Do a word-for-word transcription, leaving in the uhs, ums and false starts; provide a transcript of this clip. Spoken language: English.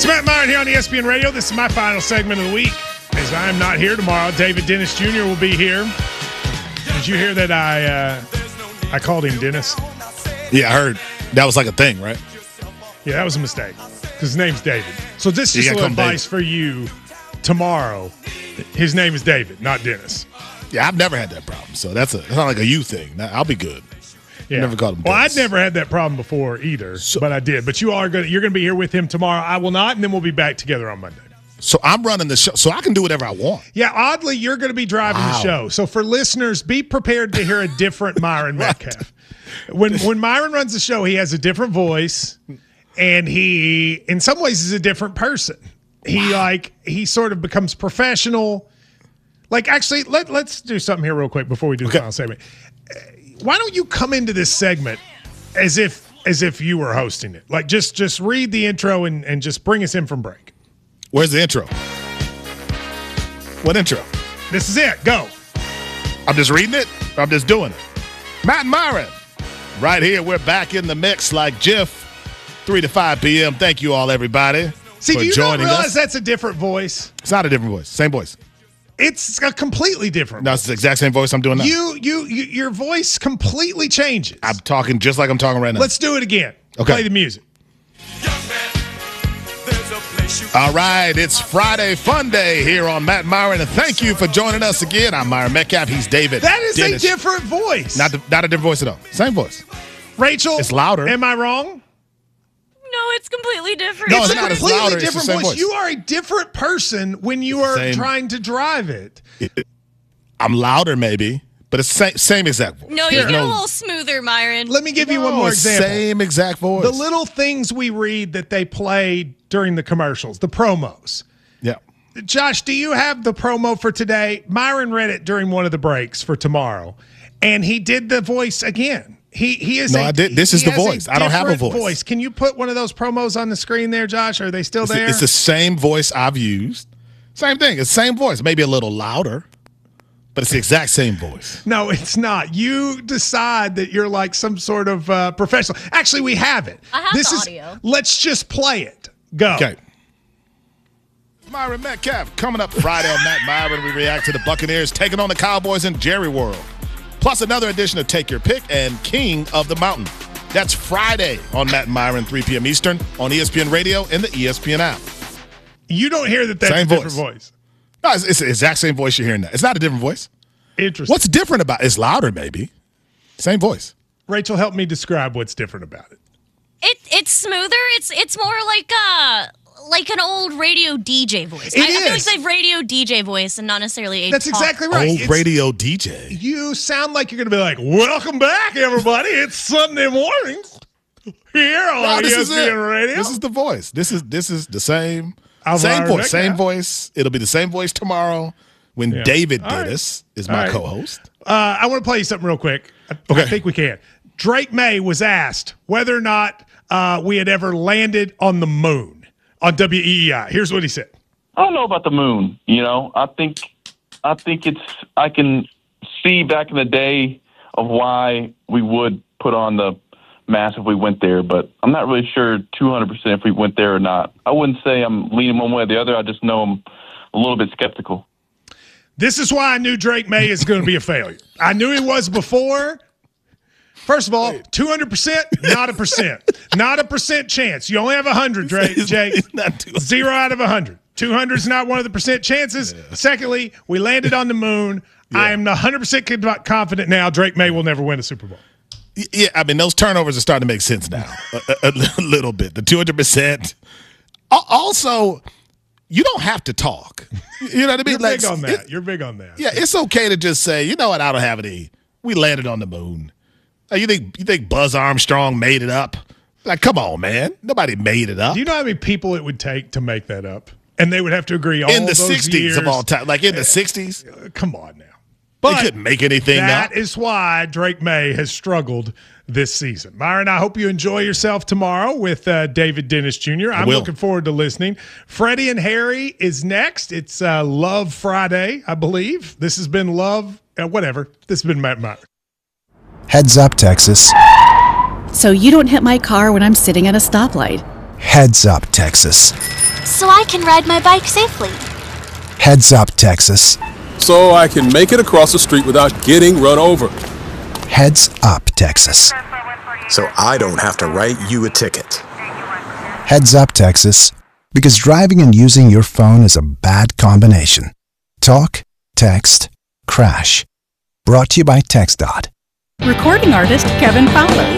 It's Matt Myron here on E S P N Radio. This is my final segment of the week. As I am not here tomorrow, David Dennis Junior will be here. Did you hear that I uh, I called him Dennis? Yeah, I heard. That was like a thing, right? Yeah, that was a mistake because his name's David. So this is just a little advice for you tomorrow. His name is David, not Dennis. Yeah, I've never had that problem. So that's, a, that's not like a you thing. I'll be good. Yeah. Never called him well, Dennis. I'd never had that problem before either, so, but I did. But you are going you're going to be here with him tomorrow. I will not, and then we'll be back together on Monday. So I'm running the show, so I can do whatever I want. Yeah, oddly, you're going to be driving wow. the show. So for listeners, be prepared to hear a different Myron Metcalf. When when Myron runs the show, he has a different voice, and he, in some ways, is a different person. He wow. like he sort of becomes professional. Like, actually, let let's do something here real quick before we do the okay. final segment. Why don't you come into this segment as if as if you were hosting it? Like, just just read the intro and, and just bring us in from break. Where's the intro? What intro? This is it. Go. I'm just reading it? Or I'm just doing it? Matt and Myron. Right here, we're back in the mix like Jiff, three to five p.m. Thank you all, everybody, See, for do you joining not realize us. That's a different voice? It's not a different voice. Same voice. It's a completely different No, it's the exact same voice I'm doing now. You, you, you, your voice completely changes. I'm talking just like I'm talking right now. Let's do it again. Okay. Play the music. All right, it's Friday Fun Day here on Matt Myron, and thank you for joining us again. I'm Myron Metcalf. He's David. That is Dennis. a different voice. Not, the, not a different voice at all. Same voice. Rachel, it's louder. Am I wrong? No, it's completely different. No, it's, it's a not. It's completely louder. It's different the same voice. voice. You are a different person when you are Same. trying to drive it. it. I'm louder, maybe, but it's same, same exact voice. No, you There's get no, a little smoother, Myron. Let me give you no, one more example. Same exact voice. The little things we read that they play during the commercials, the promos. Yeah. Josh, do you have the promo for today? Myron read it during one of the breaks for tomorrow, and he did the voice again. He he is. No, a, I did. This is the voice. I don't have a voice. voice. Can you put one of those promos on the screen there, Josh? Are they still it's there? The, it's the same voice I've used. Same thing. It's the same voice. Maybe a little louder, but it's the exact same voice. No, it's not. You decide that you're like some sort of uh, professional. Actually, we have it. I have this the is, audio. Let's just play it. Go. Okay. Myron Metcalf coming up Friday on Matt Myron. We react to the Buccaneers taking on the Cowboys in Jerry World. Plus another edition of Take Your Pick and King of the Mountain. That's Friday on Matt and Myron, three p.m. Eastern on E S P N Radio and the E S P N app. You don't hear that that's same a different voice. voice. No, it's, it's the exact same voice you're hearing now. It's not a different voice. Interesting. What's different about it? It's louder, maybe. Same voice. Rachel, help me describe what's different about it. It it's smoother. It's it's more like uh like an old radio D J voice. It I, I feel like is. it's a radio D J voice and not necessarily a That's talk. exactly right. Old It's- radio D J. You sound like you're going to be like, welcome back, everybody. It's Sunday morning here on No, this E S is P N it. Radio. This is the voice. This is this is the same I'm same Myron voice. Same Metcalf. voice. It'll be the same voice tomorrow when Yeah. David All right. Dennis is All my right. co-host. Uh, I want to play you something real quick. I, Okay. I think we can. Drake May was asked whether or not uh, we had ever landed on the moon on W E E I. Here's what he said. I don't know about the moon. You know, I think, I think it's. I can see back in the day of why we would put on the mask if we went there, but I'm not really sure two hundred percent if we went there or not. I wouldn't say I'm leaning one way or the other. I just know I'm a little bit skeptical. This is why I knew Drake May is going to be a failure. I knew he was before. First of all, two hundred percent, not a percent. Not a percent chance. You only have one hundred, Drake, Jake. Zero out of one hundred. two hundred is not one of the percent chances. Yeah. Secondly, we landed on the moon. Yeah. I am one hundred percent confident now Drake May will never win a Super Bowl. Yeah, I mean, those turnovers are starting to make sense now a, a, a little bit. The two hundred percent. Also, you don't have to talk. You know what I mean? You're like, big on that. It, You're big on that. Yeah, it's okay to just say, you know what, I don't have any. We landed on the moon. Like, you think you think Buzz Armstrong made it up? Like, come on, man. Nobody made it up. Do you know how many people it would take to make that up? And they would have to agree all in the those sixties years. of all time. Like in the sixties? Uh, come on now. But they couldn't make anything that up. That is why Drake May has struggled this season. Myron, I hope you enjoy yourself tomorrow with uh, David Dennis Junior I'm looking forward to listening. Freddie and Harry is next. It's uh, Love Friday, I believe. This has been Love, uh, whatever. This has been Matt Myron. Heads up, Texas. So you don't hit my car when I'm sitting at a stoplight. Heads up, Texas. So I can ride my bike safely. Heads up, Texas. So I can make it across the street without getting run over. Heads up, Texas. So I don't have to write you a ticket. Heads up, Texas. Because driving and using your phone is a bad combination. Talk, text, crash. Brought to you by TextDot. Recording artist Kevin Fowler.